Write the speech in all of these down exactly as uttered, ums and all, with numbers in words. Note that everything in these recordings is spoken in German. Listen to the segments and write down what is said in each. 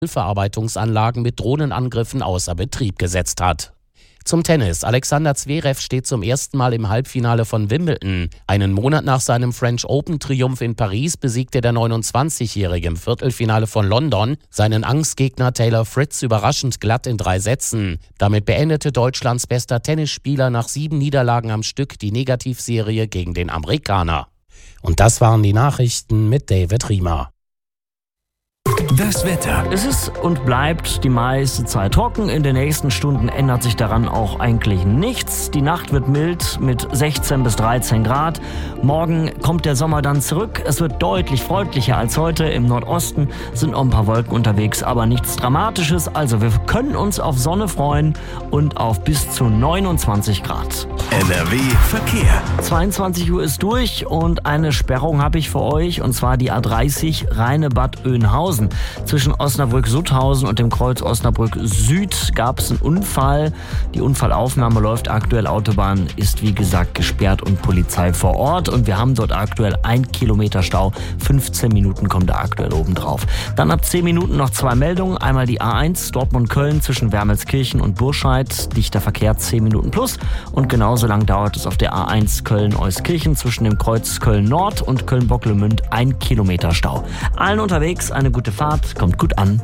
Verarbeitungsanlagen mit Drohnenangriffen außer Betrieb gesetzt hat. Zum Tennis. Alexander Zverev steht zum ersten Mal im Halbfinale von Wimbledon. Einen Monat nach seinem French Open-Triumph in Paris besiegte der neunundzwanzigjährige im Viertelfinale von London seinen Angstgegner Taylor Fritz überraschend glatt in drei Sätzen. Damit beendete Deutschlands bester Tennisspieler nach sieben Niederlagen am Stück die Negativserie gegen den Amerikaner. Und das waren die Nachrichten mit David Riemer. Das Wetter. Es ist und bleibt die meiste Zeit trocken. In den nächsten Stunden ändert sich daran auch eigentlich nichts. Die Nacht wird mild mit sechzehn bis dreizehn Grad. Morgen kommt der Sommer dann zurück. Es wird deutlich freundlicher als heute. Im Nordosten sind noch ein paar Wolken unterwegs, aber nichts Dramatisches. Also wir können uns auf Sonne freuen und auf bis zu neunundzwanzig Grad. N R W Verkehr. zweiundzwanzig Uhr ist durch und eine Sperrung habe ich für euch, und zwar die A dreißig Rheine-Bad Oeynhausen. Zwischen Osnabrück-Sutthausen und dem Kreuz Osnabrück Süd gab es einen Unfall. Die Unfallaufnahme läuft aktuell. Autobahn ist wie gesagt gesperrt und Polizei vor Ort. Und wir haben dort aktuell ein Kilometer Stau. fünfzehn Minuten kommen da aktuell oben drauf. Dann ab zehn Minuten noch zwei Meldungen. Einmal die A eins Dortmund-Köln zwischen Wermelskirchen und Burscheid. Dichter Verkehr zehn Minuten plus. Und genauso lang dauert es auf der A eins Köln-Euskirchen zwischen dem Kreuz Köln-Nord und Köln-Bocklemünd. Ein Kilometer Stau. Allen unterwegs eine gute Fahrt, kommt gut an.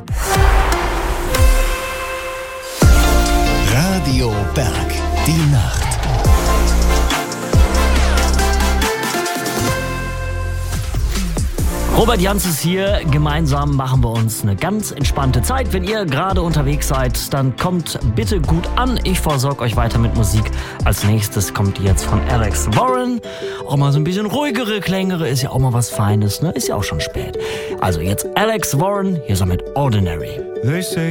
Radio Berg, die Nacht. Robert Janz ist hier. Gemeinsam machen wir uns eine ganz entspannte Zeit. Wenn ihr gerade unterwegs seid, dann kommt bitte gut an. Ich versorge euch weiter mit Musik. Als nächstes kommt jetzt von Alex Warren. Auch mal so ein bisschen ruhigere, klängere, ist ja auch mal was Feines, ne? Ist ja auch schon spät. Also jetzt Alex Warren, hier so mit Ordinary. They say